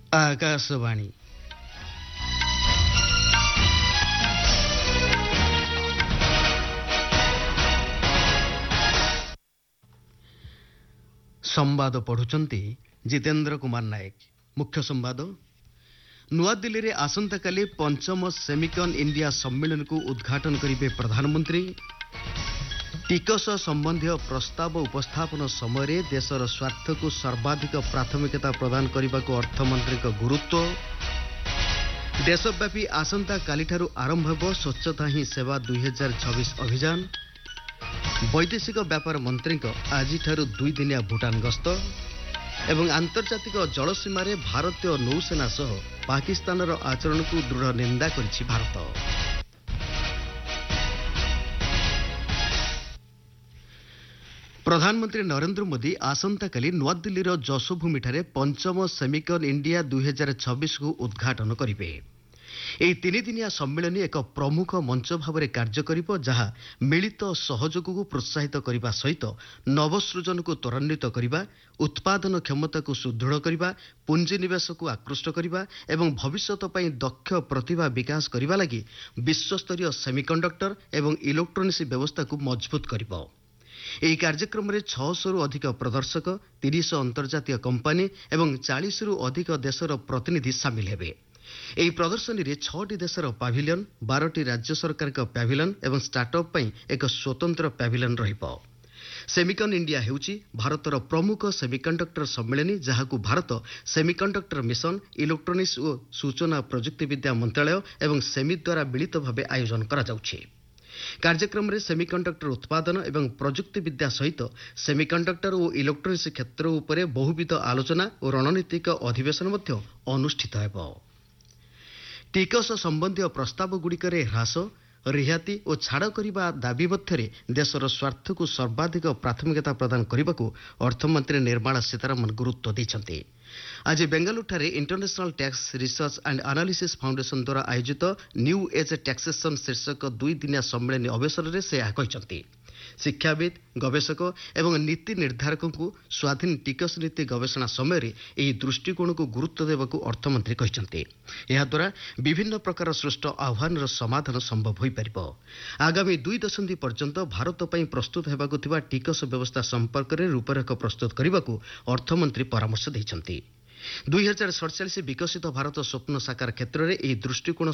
आकाशवाणी संवाद पढ़ुचंती जितेंद्र कुमार नायक। मुख्य संवाद नुआदिल्ली रे आसंताकाली पंचम सेमिकन इंडिया सम्मेलन को उद्घाटन करेंगे प्रधानमंत्री। टिकस संबंधी प्रस्ताव उपस्थापन समय देशर स्वार्थ को सर्वाधिक प्राथमिकता प्रदान करने को अर्थमंत्री गुरुत्व। देशव्यापी आसंता कालीठारू आरंभ हो स्वच्छता ही सेवा 2026 अभियान। वैदेशिक व्यापार मंत्री आज 2 दिनिया भूटान गस्त एवं आंतर्जातिक जलसीमा भारतीय नौसेना सह पाकिस्तान आचरण को दृढ़ निंदा करिछि भारत। प्रधानमंत्री नरेंद्र मोदी आसंताकाली नुआदिल्लीर जशोभूमिଠାରେ पंचम सेमिकन इंडिया 2026 को उद्घाटन करेंगे। ଏହି 3 ଦିନିଆ ସମ୍ମିଳନୀ ଏକ ପ୍ରମୁଖ ମଞ୍ଚ ଭାବରେ କାର୍ଯ୍ୟ କରିବ, ଯାହା ମିଳିତ ସହଯୋଗକୁ ପ୍ରୋତ୍ସାହିତ କରିବା ସହିତ ନବସୃଜନକୁ ତ୍ୱରାନ୍ୱିତ କରିବା, ଉତ୍ପାଦନ କ୍ଷମତାକୁ ସୁଦୃଢ଼ କରିବା, ପୁଞ୍ଜିନିବେଶକୁ ଆକୃଷ୍ଟ କରିବା ଏବଂ ଭବିଷ୍ୟତ ପାଇଁ ଦକ୍ଷ ପ୍ରତିଭା ବିକାଶ କରିବା ଲାଗି ବିଶ୍ୱସ୍ତରୀୟ ସେମିକଣ୍ଡକ୍ଟର ଏବଂ ଇଲେକ୍ଟ୍ରୋନିକ୍ସ ବ୍ୟବସ୍ଥାକୁ ମଜବୁତ କରିବ। ଏହି କାର୍ଯ୍ୟକ୍ରମରେ 600ରୁ ଅଧିକ ପ୍ରଦର୍ଶକ, 30 ଅନ୍ତର୍ଜାତୀୟ କମ୍ପାନୀ ଏବଂ 40ରୁ ଅଧିକ ଦେଶର ପ୍ରତିନିଧି ସାମିଲ ହେବେ। ଏହି ପ୍ରଦର୍ଶନୀରେ 6ଟି ଦେଶର ପାଭିଲିୟନ, 12ଟି ରାଜ୍ୟ ସରକାରଙ୍କ ପ୍ୟାଭିଲିୟନ ଏବଂ ଷ୍ଟାର୍ଟଅପ୍ ପାଇଁ ଏକ ସ୍ୱତନ୍ତ୍ର ପ୍ୟାଭିଲିୟନ ରହିବ। ସେମିକନ ଇଣ୍ଡିଆ ହେଉଛି ଭାରତର ପ୍ରମୁଖ ସେମିକଣ୍ଡକ୍ଟର ସମ୍ମିଳନୀ, ଯାହାକୁ ଭାରତ ସେମିକଣ୍ଡକ୍ଟର ମିଶନ, ଇଲେକ୍ଟ୍ରୋନିକ୍ସ ଓ ସୂଚନା ପ୍ରଯୁକ୍ତିବିଦ୍ୟା ମନ୍ତ୍ରଣାଳୟ ଏବଂ ସେମି ଦ୍ୱାରା ମିଳିତ ଭାବେ ଆୟୋଜନ କରାଯାଉଛି। କାର୍ଯ୍ୟକ୍ରମରେ ସେମିକଣ୍ଡକ୍ଟର ଉତ୍ପାଦନ ଏବଂ ପ୍ରଯୁକ୍ତିବିଦ୍ୟା ସହିତ ସେମିକଣ୍ଡକ୍ଟର ଓ ଇଲେକ୍ଟ୍ରୋନିକ୍ସ କ୍ଷେତ୍ର ଉପରେ ବହୁବିଧ ଆଲୋଚନା ଓ ରଣନୀତିକ ଅଧିବେଶନ ମଧ୍ୟ ଅନୁଷ୍ଠିତ ହେବ। ଟିକସ ସମ୍ବନ୍ଧୀୟ ପ୍ରସ୍ତାବଗୁଡ଼ିକରେ ହ୍ରାସ, ରିହାତି ଓ ଛାଡ଼ କରିବା ଦାବି ମଧ୍ୟରେ ଦେଶର ସ୍ୱାର୍ଥକୁ ସର୍ବାଧିକ ପ୍ରାଥମିକତା ପ୍ରଦାନ କରିବାକୁ ଅର୍ଥମନ୍ତ୍ରୀ ନିର୍ମଳା ସୀତାରମଣ ଗୁରୁତ୍ୱ ଦେଇଛନ୍ତି। ଆଜି ବେଙ୍ଗାଲୁରୁଠାରେ international tax research and analysis foundation ଦ୍ୱାରା ଆୟୋଜିତ ନ୍ୟୁ ଏଜ୍ ଟ୍ୟାକ୍ସେସନ ଶୀର୍ଷକ 2 ଦିନିଆ ସମ୍ମିଳନୀ ଅବସରରେ ସେ ଏହା କହିଛନ୍ତି। ଶିକ୍ଷାବିତ୍, ଗବେଷକ ଏବଂ ନୀତି ନିର୍ଦ୍ଧାରକଙ୍କୁ ସ୍ୱାଧୀନ ଟିକସ ନୀତି ଗବେଷଣା ସମୟରେ ଏହି ଦୃଷ୍ଟିକୋଣକୁ ଗୁରୁତ୍ୱ ଦେବାକୁ ଅର୍ଥମନ୍ତ୍ରୀ କହିଛନ୍ତି। ଏହାଦ୍ୱାରା ବିଭିନ୍ନ ପ୍ରକାର ସୃଷ୍ଟ ଆହ୍ୱାନର ସମାଧାନ ସମ୍ଭବ ହୋଇପାରିବ। ଆଗାମୀ 2 ଦଶନ୍ଧି ପର୍ଯ୍ୟନ୍ତ ଭାରତ ପାଇଁ ପ୍ରସ୍ତୁତ ହେବାକୁ ଥିବା ଟିକସ ବ୍ୟବସ୍ଥା ସମ୍ପର୍କରେ ରୂପରେଖ ପ୍ରସ୍ତୁତ କରିବାକୁ ଅର୍ଥମନ୍ତ୍ରୀ ପରାମର୍ଶ ଦେଇଛନ୍ତି। 2047 ବିକଶିତ ଭାରତ ସ୍ୱପ୍ନ ସାକାର କ୍ଷେତ୍ରରେ ଏହି ଦୃଷ୍ଟିକୋଣ